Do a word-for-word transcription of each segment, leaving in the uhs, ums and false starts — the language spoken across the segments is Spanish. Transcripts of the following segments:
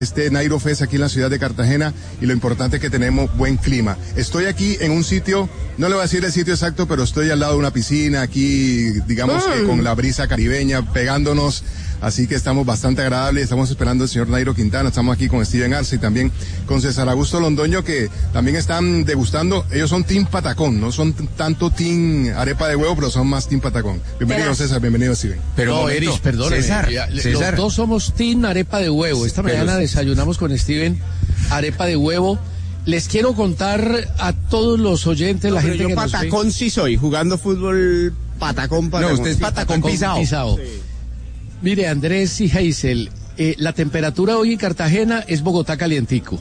Este Nairo Fest aquí en la ciudad de Cartagena, y lo importante es que tenemos buen clima. Estoy aquí en un sitio, no le voy a decir el sitio exacto, pero estoy al lado de una piscina aquí, digamos que con la brisa caribeña pegándonos, así que estamos bastante agradables. Estamos esperando al señor Nairo Quintana, estamos aquí con Steven Arce y también con César Augusto Londoño, que también están degustando. Ellos son Team Patacón, no son tanto Team Arepa de Huevo, pero son más Team Patacón. Bienvenido César, bienvenido Steven. Pero no, Erich, perdón, César, César. Los dos somos Team Arepa de Huevo. Esta pero mañana desayunamos con Steven arepa de huevo. Les quiero contar a todos los oyentes, no, la gente yo que patacón nos ve. Sí soy, jugando fútbol patacón, patacón. No, usted es sí, patacón, patacón pisado. pisado. Sí. Mire, Andrés y Hazel, eh, la temperatura hoy en Cartagena es Bogotá calientico.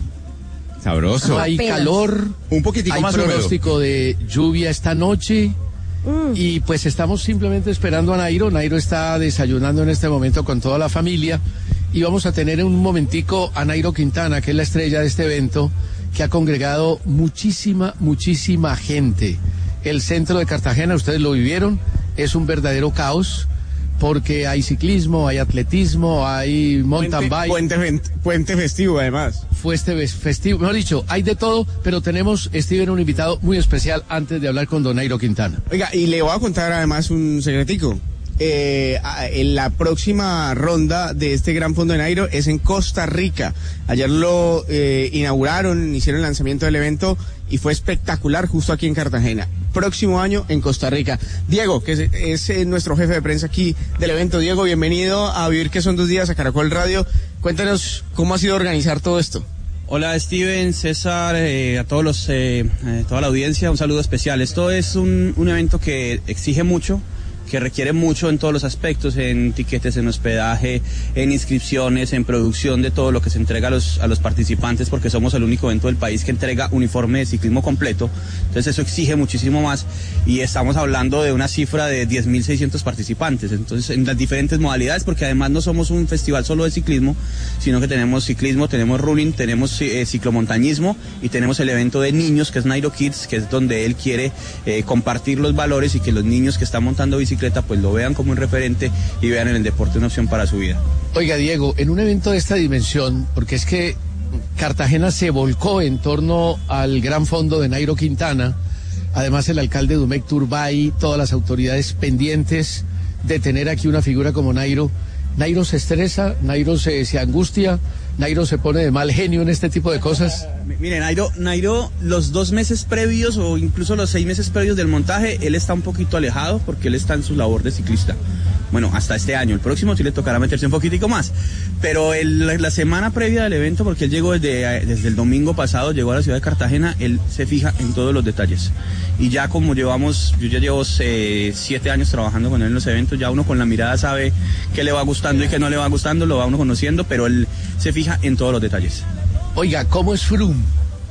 Sabroso. Hay calor, un poquitico hay más pronóstico húmedo de lluvia esta noche. Mm. Y pues estamos simplemente esperando a Nairo. Nairo está desayunando en este momento con toda la familia. Y vamos a tener en un momentico a Nairo Quintana, que es la estrella de este evento, que ha congregado muchísima, muchísima gente. El centro de Cartagena, ustedes lo vivieron, es un verdadero caos, porque hay ciclismo, hay atletismo, hay mountain bike. Puente, puente, puente festivo, además. Puente festivo, mejor dicho, hay de todo, pero tenemos, Steven, un invitado muy especial antes de hablar con don Nairo Quintana. Oiga, y le voy a contar además un secretico. Eh, en la próxima ronda de este Gran Fondo de Nairo es en Costa Rica. Ayer lo eh, inauguraron, hicieron el lanzamiento del evento y fue espectacular justo aquí en Cartagena. Próximo año en Costa Rica. Diego, que es, es nuestro jefe de prensa aquí del evento. Diego, bienvenido a Vivir que son dos días a Caracol Radio. Cuéntanos cómo ha sido organizar todo esto. Hola Steven, César, eh, a todos los, eh, eh, toda la audiencia, un saludo especial. Esto es un, un evento que exige mucho, que requiere mucho en todos los aspectos, en tiquetes, en hospedaje, en inscripciones, en producción de todo lo que se entrega a los, a los participantes, porque somos el único evento del país que entrega uniforme de ciclismo completo. Entonces eso exige muchísimo más, y estamos hablando de una cifra de diez mil seiscientos participantes. Entonces, en las diferentes modalidades, porque además no somos un festival solo de ciclismo, sino que tenemos ciclismo, tenemos running, tenemos eh, ciclomontañismo, y tenemos el evento de niños, que es Nairo Kids, que es donde él quiere eh, compartir los valores y que los niños que están montando bicicleta pues lo vean como un referente y vean en el deporte una opción para su vida. Oiga, Diego, en un evento de esta dimensión, porque es que Cartagena se volcó en torno al Gran Fondo de Nairo Quintana, además el alcalde Dumec Turbay, todas las autoridades pendientes de tener aquí una figura como Nairo. Nairo se estresa, Nairo se, se angustia, Nairo se pone de mal genio en este tipo de cosas. Miren, Nairo, Nairo, los dos meses previos o incluso los seis meses previos del montaje, él está un poquito alejado porque él está en su labor de ciclista. Bueno, hasta este año, el próximo sí le tocará meterse un poquitico más. Pero el, la, la semana previa del evento, porque él llegó desde, desde el domingo pasado, llegó a la ciudad de Cartagena, él se fija en todos los detalles. Y ya como llevamos, yo ya llevo eh, siete años trabajando con él en los eventos, ya uno con la mirada sabe qué le va gustando y qué no le va gustando, lo va uno conociendo, pero él se fija en todos los detalles. Oiga, ¿cómo es Froome?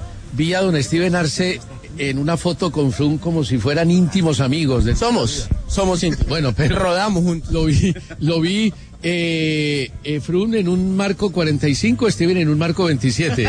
Vi a don Steven Arce en una foto con Froome como si fueran íntimos amigos. De somos, somos íntimos. Bueno, pero rodamos juntos. Lo vi, lo vi eh, eh, Froome en un marco cuarenta y cinco, Steven en un marco veintisiete.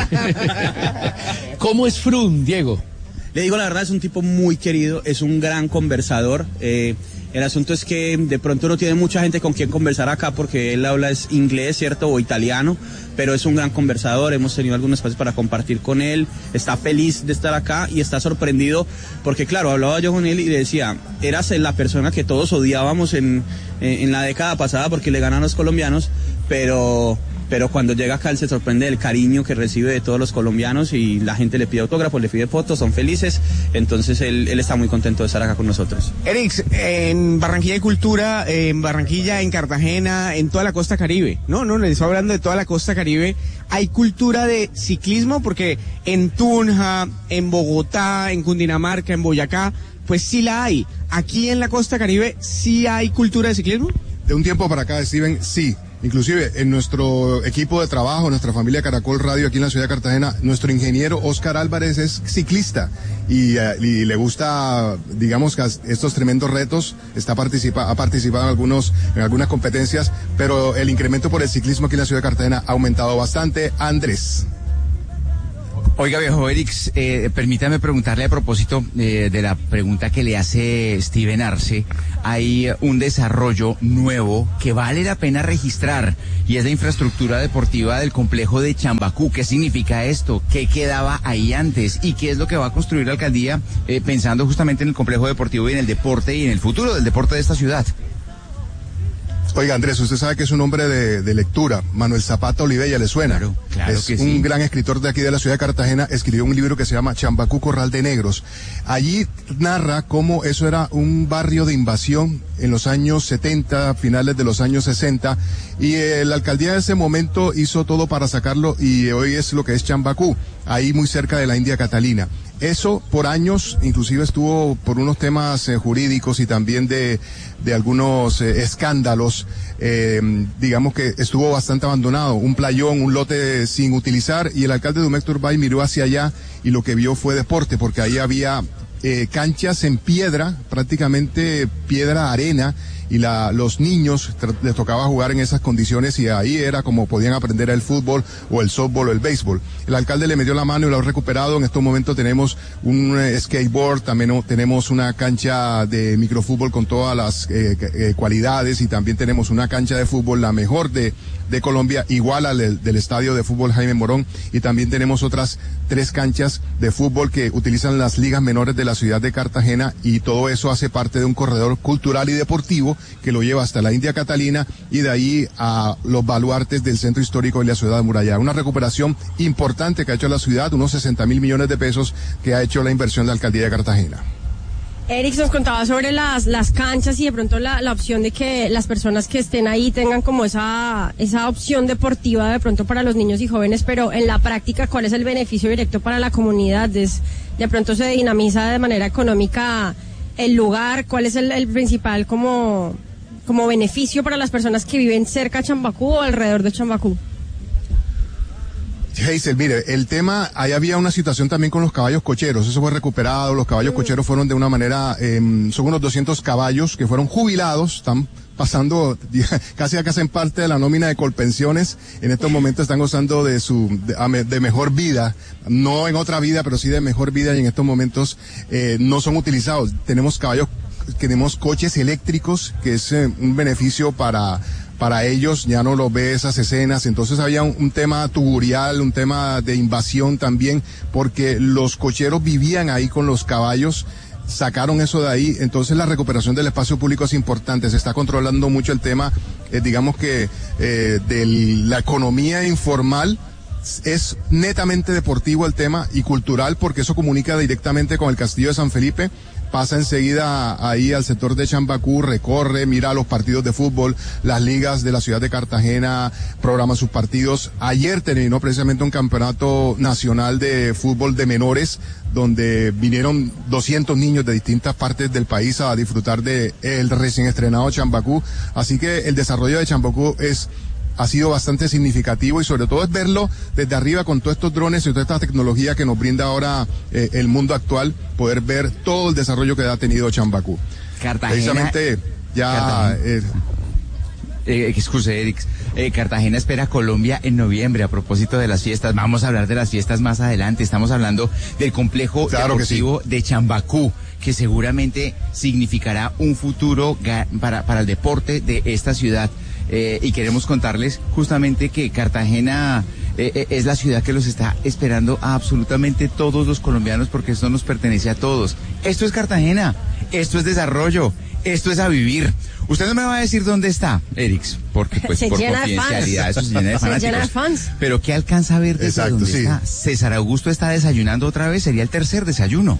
¿Cómo es Froome, Diego? Le digo la verdad, es un tipo muy querido, es un gran conversador. Eh, el asunto es que de pronto no tiene mucha gente con quien conversar acá porque él habla es inglés, ¿cierto? O italiano, pero es un gran conversador. Hemos tenido algunos espacios para compartir con él. Está feliz de estar acá y está sorprendido porque, claro, hablaba yo con él y le decía, eras la persona que todos odiábamos en, en la década pasada porque le ganan a los colombianos, pero... pero cuando llega acá él se sorprende del cariño que recibe de todos los colombianos y la gente le pide autógrafos, le pide fotos, son felices, entonces él, él está muy contento de estar acá con nosotros. Erix, en Barranquilla hay cultura, en Barranquilla, en Cartagena, en toda la costa Caribe, no, no, les estoy hablando de toda la costa Caribe, hay cultura de ciclismo porque en Tunja, en Bogotá, en Cundinamarca, en Boyacá, pues sí la hay. Aquí en la costa Caribe, ¿sí hay cultura de ciclismo? De un tiempo para acá, Steven, sí. Inclusive en nuestro equipo de trabajo, nuestra familia Caracol Radio aquí en la ciudad de Cartagena, nuestro ingeniero Oscar Álvarez es ciclista y, uh, y le gusta, digamos, que estos tremendos retos, está participa, ha participado en, algunos, en algunas competencias, pero el incremento por el ciclismo aquí en la ciudad de Cartagena ha aumentado bastante. Andrés. Oiga, viejo Erix, eh, permítame preguntarle a propósito eh, de la pregunta que le hace Steven Arce. Hay un desarrollo nuevo que vale la pena registrar y es la infraestructura deportiva del complejo de Chambacú. ¿Qué significa esto? ¿Qué quedaba ahí antes? ¿Y qué es lo que va a construir la alcaldía eh, pensando justamente en el complejo deportivo y en el deporte y en el futuro del deporte de esta ciudad? Oiga, Andrés, usted sabe que es un hombre de, de lectura. Manuel Zapata Olivella, ¿le suena? Claro, claro es que un sí. gran escritor de aquí de la ciudad de Cartagena. Escribió un libro que se llama Chambacú, Corral de Negros. Allí narra cómo eso era un barrio de invasión en los años setenta, finales de los años sesenta, y eh, la alcaldía de ese momento hizo todo para sacarlo, y hoy es lo que es Chambacú, ahí muy cerca de la India Catalina. Eso por años, inclusive estuvo por unos temas eh, jurídicos y también de, de algunos eh, escándalos, eh, digamos que estuvo bastante abandonado, un playón, un lote sin utilizar, y el alcalde Dumec Turbay miró hacia allá y lo que vio fue deporte, porque ahí había eh, canchas en piedra, prácticamente piedra arena, y la, los niños les tocaba jugar en esas condiciones, y ahí era como podían aprender el fútbol o el softball o el béisbol. El alcalde le metió la mano y lo ha recuperado. En estos momentos tenemos un eh, skateboard, también tenemos una cancha de microfútbol con todas las eh, eh, cualidades, y también tenemos una cancha de fútbol, la mejor de, de Colombia, igual al del estadio de fútbol Jaime Morón, y también tenemos otras tres canchas de fútbol que utilizan las ligas menores de la ciudad de Cartagena, y todo eso hace parte de un corredor cultural y deportivo que lo lleva hasta la India Catalina y de ahí a los baluartes del centro histórico de la ciudad amurallada. Una recuperación importante que ha hecho la ciudad, unos sesenta mil millones de pesos que ha hecho la inversión de la alcaldía de Cartagena. Eric nos contaba sobre las las canchas y de pronto la, la opción de que las personas que estén ahí tengan como esa esa opción deportiva de pronto para los niños y jóvenes, pero en la práctica, ¿cuál es el beneficio directo para la comunidad? Es, de pronto se dinamiza de manera económica el lugar, ¿cuál es el, el principal como, como beneficio para las personas que viven cerca de Chambacú o alrededor de Chambacú? Hazel, mire, el tema, ahí había una situación también con los caballos cocheros, eso fue recuperado, los caballos mm. cocheros fueron de una manera, eh, son unos doscientos caballos que fueron jubilados, están pasando, casi acá hacen parte de la nómina de Colpensiones, en estos momentos están gozando de su, de, de mejor vida, no en otra vida, pero sí de mejor vida, y en estos momentos eh, no son utilizados. Tenemos caballos, tenemos coches eléctricos, que es eh, un beneficio para para ellos, ya no lo ve esas escenas. Entonces había un, un tema tugurial, un tema de invasión también, porque los cocheros vivían ahí con los caballos, sacaron eso de ahí. Entonces la recuperación del espacio público es importante, se está controlando mucho el tema, eh, digamos que eh, de la economía informal. Es netamente deportivo el tema y cultural, porque eso comunica directamente con el Castillo de San Felipe, pasa enseguida ahí al sector de Chambacú, recorre, mira los partidos de fútbol, las ligas de la ciudad de Cartagena programan sus partidos. Ayer terminó precisamente un campeonato nacional de fútbol de menores, donde vinieron doscientos niños de distintas partes del país a disfrutar de el recién estrenado Chambacú. Así que el desarrollo de Chambacú es ha sido bastante significativo, y sobre todo es verlo desde arriba con todos estos drones y toda esta tecnología que nos brinda ahora eh, el mundo actual, poder ver todo el desarrollo que ha tenido Chambacú. Cartagena. Precisamente ya... Cartagena. Eh, Eh, excuse, Eric. Eh, Cartagena espera a Colombia en noviembre a propósito de las fiestas. Vamos a hablar de las fiestas más adelante. Estamos hablando del complejo claro deportivo sí. de Chambacú, que seguramente significará un futuro para, para el deporte de esta ciudad. Eh, y queremos contarles justamente que Cartagena eh, es la ciudad que los está esperando a absolutamente todos los colombianos, porque esto nos pertenece a todos. Esto es Cartagena, esto es desarrollo, esto es a vivir. Usted no me va a decir dónde está, Erix, porque pues se por llena confidencialidad de eso se llena de fanáticos. Se llena de fans. Pero ¿qué alcanza a ver desde Exacto, dónde sí. está? César Augusto está desayunando otra vez, sería el tercer desayuno.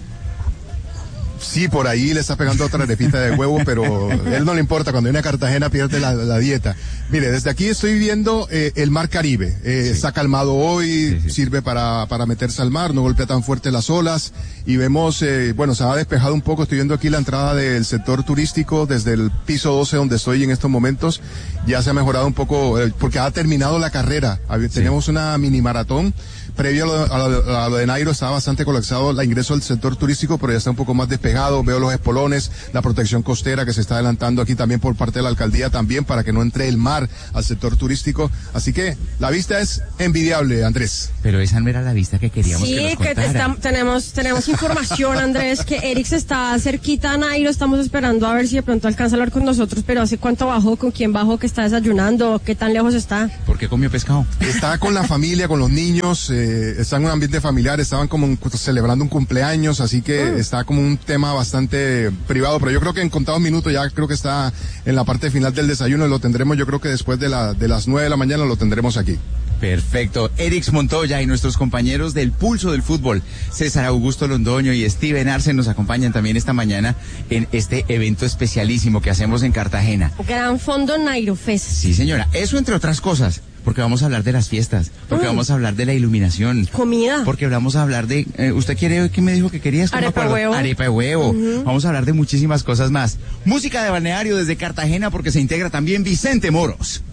Sí, por ahí le está pegando otra arepita de huevo, pero a él no le importa, cuando viene a Cartagena pierde la, la dieta. Mire, desde aquí estoy viendo eh, el mar Caribe, eh, sí. Está calmado hoy, sí, sí. Sirve para, para meterse al mar, no golpea tan fuerte las olas, y vemos, eh, bueno, se ha despejado un poco, estoy viendo aquí la entrada del sector turístico desde el piso doce donde estoy en estos momentos, ya se ha mejorado un poco, eh, porque ha terminado la carrera, sí. Tenemos una mini maratón. Previo a lo, a, lo, a lo de Nairo estaba bastante colapsado el ingreso al sector turístico, pero ya está un poco más despejado. despejado, veo los espolones, la protección costera que se está adelantando aquí también por parte de la alcaldía también para que no entre el mar al sector turístico. Así que la vista es envidiable, Andrés. Pero esa no era la vista que queríamos sí, que nos contara. que está, tenemos, tenemos información, Andrés, que Erix está cerquita a Nairo, estamos esperando a ver si de pronto alcanza a hablar con nosotros, pero ¿hace cuánto bajó? ¿Con quién bajó? ¿Qué está desayunando? ¿Qué tan lejos está? ¿Por qué comió pescado? Está con la familia, con los niños, eh, está en un ambiente familiar, estaban como un, celebrando un cumpleaños, así que mm. está como un tema bastante privado, pero yo creo que en contados minutos ya creo que está en la parte final del desayuno y lo tendremos, yo creo que después de, la, de las nueve de la mañana lo tendremos aquí. Perfecto. Erix Montoya y nuestros compañeros del Pulso del Fútbol, César Augusto Londoño y Steven Arce, nos acompañan también esta mañana en este evento especialísimo que hacemos en Cartagena. Gran Fondo Nairo Fest. Sí, señora. Eso entre otras cosas. Porque vamos a hablar de las fiestas, porque mm. vamos a hablar de la iluminación. Comida. Porque vamos a hablar de... Eh, ¿Usted quiere qué me dijo que quería? Arepa de huevo. Arepa de huevo. Uh-huh. Vamos a hablar de muchísimas cosas más. Música de balneario desde Cartagena porque se integra también Vicente Moros.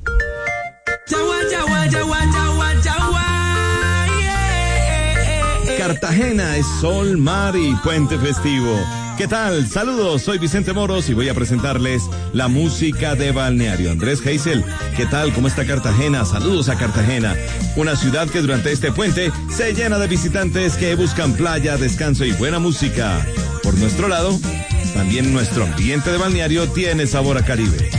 Cartagena es sol, mar y puente festivo. ¿Qué tal? Saludos, soy Vicente Moros y voy a presentarles la música de balneario. Andrés Heisel, ¿qué tal? ¿Cómo está Cartagena? Saludos a Cartagena, una ciudad que durante este puente se llena de visitantes que buscan playa, descanso y buena música. Por nuestro lado, también nuestro ambiente de balneario tiene sabor a Caribe.